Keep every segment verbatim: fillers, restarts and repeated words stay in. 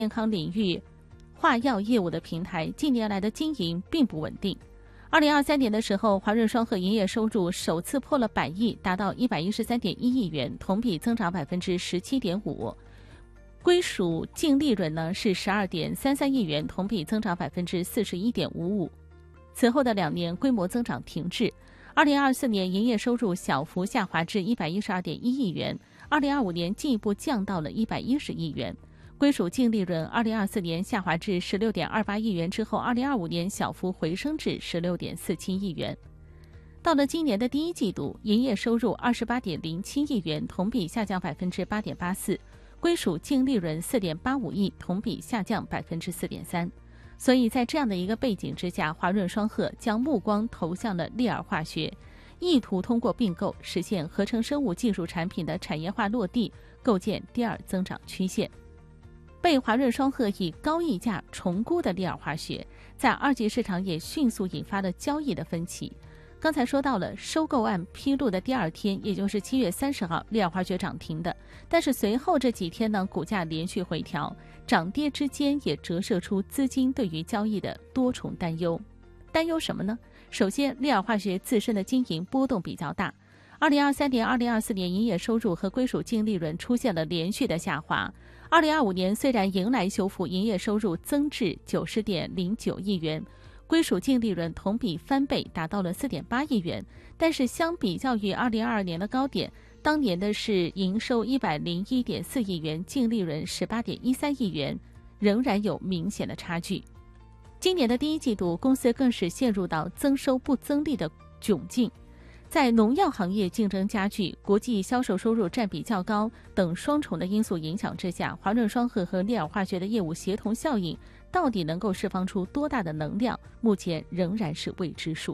健康领域化药业务的平台，近年来的经营并不稳定。二零二三年的时候，华润双鹤营业收入首次破了百亿，达到一百一十三点一亿元，同比增长百分之十七点五。归属净利润呢是十二点三三亿元，同比增长百分之四十一点五五。此后的两年规模增长停滞，二零二四年营业收入小幅下滑至一百一十二点一亿元，二零二五年进一步降到了一百一十亿元。归属净利润二零二四年下滑至十六点二八亿元之后，二零二五年小幅回升至十六点四七亿元。到了今年的第一季度，营业收入二十八点零七亿元，同比下降百分之八点八四，归属净利润四点八五亿，同比下降百分之四点三。所以在这样的一个背景之下，华润双鹤将目光投向了利尔化学，意图通过并购实现合成生物技术产品的产业化落地，构建第二增长曲线。被华润双鹤以高溢价重估的利尔化学，在二级市场也迅速引发了交易的分歧。刚才说到了收购案披露的第二天，也就是七月三十号，利尔化学涨停的，但是随后这几天呢，股价连续回调，涨跌之间也折射出资金对于交易的多重担忧。担忧什么呢？首先，利尔化学自身的经营波动比较大。二零二三年、二零二四年营业收入和归属净利润出现了连续的下滑。二零二五年虽然迎来修复，营业收入增至九十点零九亿元，归属净利润同比翻倍，达到了四点八亿元。但是相比较于二零二二年的高点，当年的是营收一百零一点四亿元，净利润十八点一三亿元，仍然有明显的差距。今年的第一季度，公司更是陷入到增收不增利的窘境。在农药行业竞争加剧、国际销售收入占比较高等双重的因素影响之下，华润双鹤和利尔化学的业务协同效应到底能够释放出多大的能量，目前仍然是未知数。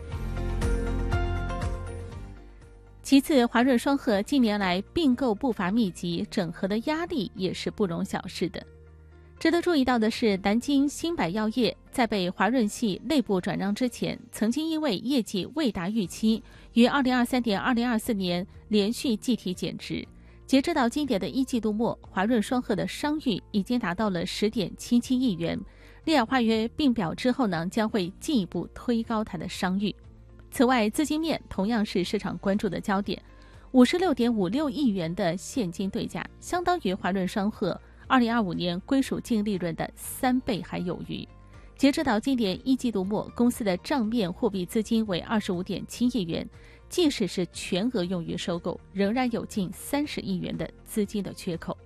其次，华润双鹤近年来并购步伐密集，整合的压力也是不容小视的。值得注意到的是，南京新百药业在被华润系内部转让之前，曾经因为业绩未达预期，于二零二三年、二零二四年连续计提减值。截止到今年的一季度末，华润双鹤的商誉已经达到了十点七七亿元。利尔化学并表之后呢，将会进一步推高它的商誉。此外，资金面同样是市场关注的焦点，五十六点五六亿元的现金对价，相当于华润双鹤二零二五年归属净利润的三倍还有余。截止到今年一季度末，公司的账面货币资金为二十五点七亿元，即使是全额用于收购，仍然有近三十亿元的资金的缺口。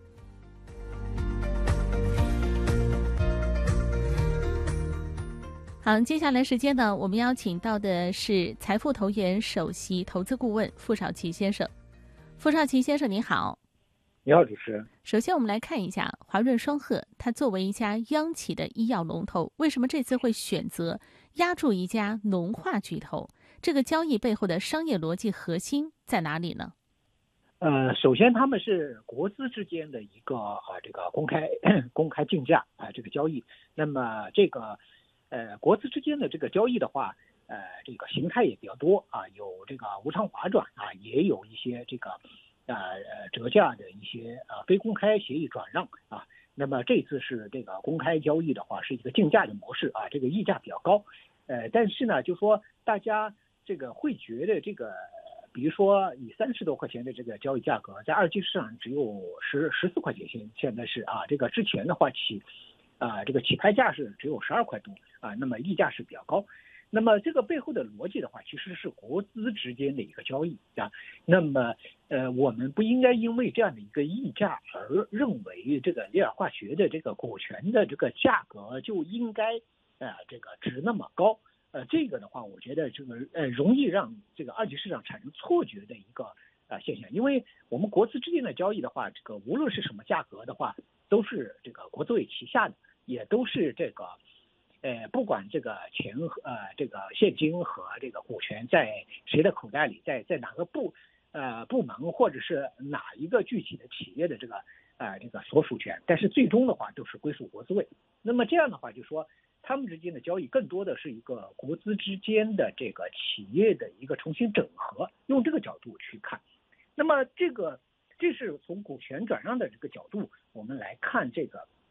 好，接下来时间呢，我们邀请到的是财富投研首席投资顾问傅少奇先生。傅少奇先生您好。 你好，主持人。 首先我们来看一下华润双鹤，它作为一家央企的医药龙头，为什么这次会选择押注一家农化巨头？这个交易背后的商业逻辑核心在哪里呢？ 呃，首先他们是国资之间的一个啊这个公开公开竞价啊这个交易。那么这个呃国资之间的这个交易的话，呃这个形态也比较多啊，有这个无偿划转啊，也有一些这个呃折价的一些呃非公开协议转让啊。那么这次是这个公开交易的话，是一个竞价的模式啊，这个溢价比较高。呃，但是呢，就说大家这个会觉得这个，比如说以三十多块钱的这个交易价格，在二级市场只有十十四块钱，现现在是啊，这个之前的话起啊，这个起拍价是只有十二块多啊，那么溢价是比较高。那么这个背后的逻辑的话，其实是国资之间的一个交易啊。那么呃，我们不应该因为这样的一个溢价而认为这个利尔化学的这个股权的这个价格就应该呃这个值那么高。呃，这个的话，我觉得这个呃容易让这个二级市场产生错觉的一个呃现象，因为我们国资之间的交易的话，这个无论是什么价格的话，都是这个国资委旗下的，也都是这个。呃，不管这个钱呃这个现金和这个股权在谁的口袋里，在在哪个部呃部门或者是哪一个具体的企业的这个呃这个所属权，但是最终的话都是归属国资委。那么这样的话，就说他们之间的交易更多的是一个国资之间的这个企业的一个重新整合，用这个角度去看。那么这个这是从股权转让的这个角度，我们来看这个